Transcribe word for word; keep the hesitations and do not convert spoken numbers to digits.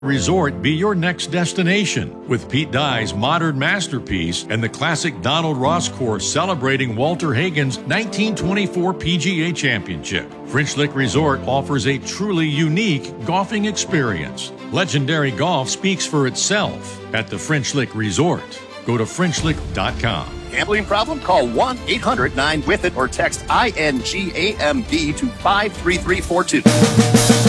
Resort be your next destination with Pete Dye's modern masterpiece and the classic Donald Ross course celebrating Walter Hagen's nineteen twenty-four P G A Championship. French Lick Resort offers a truly unique golfing experience. Legendary golf speaks for itself at the French Lick Resort. Go to French Lick dot com. Gambling problem? Call one eight hundred nine with it or text I N G A M B to five three three four two.